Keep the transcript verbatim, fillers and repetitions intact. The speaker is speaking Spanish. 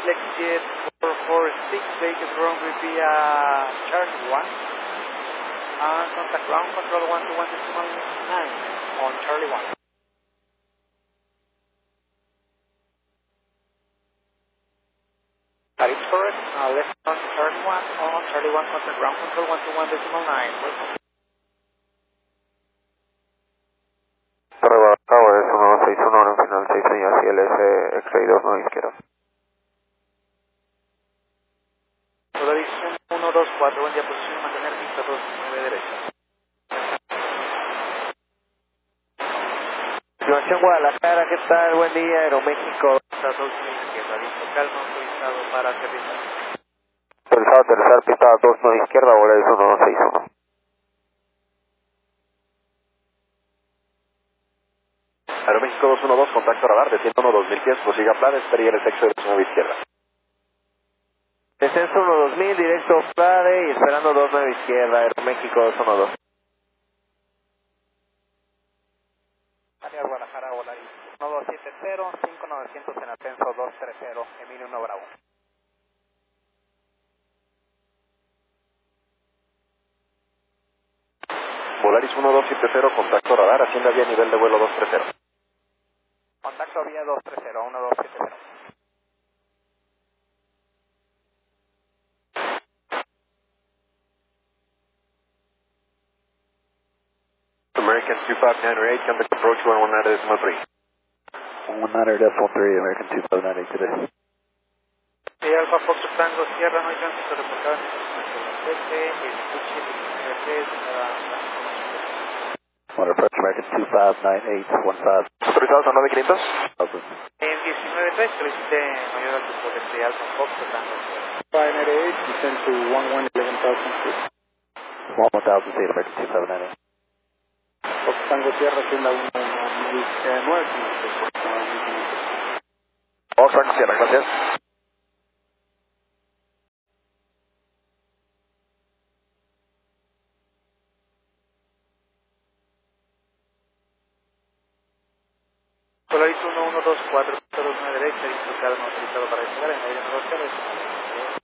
FlexJet four four six, vehicle runway via Charlie one. And contact ground control one two one decimal nine on Charlie one. That is correct. Uh, left on Charlie one on Charlie one contact ground control one two one decimal nine. Welcome. Torre Bravo es uno dos seis uno, en final seis seis hacia el S, X-Ray dos nueve izquierda. Solaris uno dos cuatro, buen día, posición, mantener pista dos nueve derecha. Situación Guadalajara, ¿qué tal? Buen día, Aeroméxico. Pista dos nueve izquierda, viento calma, autorizado para aterrizar. Autorizado a aterrizar, pista dos nueve izquierda, Volaris uno dos seis uno. Aeroméxico dos uno dos, contacto radar, desciendo uno dos mil pies, prosiga plan, espera el sexo de dos nueve izquierda. Descenso uno dos mil, directo Plade y esperando dos nueve izquierda, Aeroméxico dos uno dos. Área Guadalajara, Volaris uno dos siete cero, cinco novecientos en ascenso dos tres cero, Emilio uno Bravo. Volaris uno dos siete cero, contacto radar, asciende vía nivel de vuelo dos tres cero. Contacto vía dos tres cero, uno dos siete cero. American two five nine eight, contact approach one one nine decimal three. one nine decimal three, American two five nine eight today. Sí, Alfa Fox Tango Sierra, no hay tránsito reportado en el escuche diecinueve tres, cada One approach American two five nine eight one five. ¿Autorizados a nueve quinientos? en diecinueve tres, solicite mayor altitud de Alfa Fox Tango Sierra. five nine eight, descend to one one eleven thousand feet. one thousand feet, American two five nine eight. Fox Tango Sierra, tienda uno nueve quinientos. Fox Tango Sierra, gracias. Solaris uno uno dos cuatro, dos nueve derecha, disfrutado no autorizado para despegar en la línea dos cero.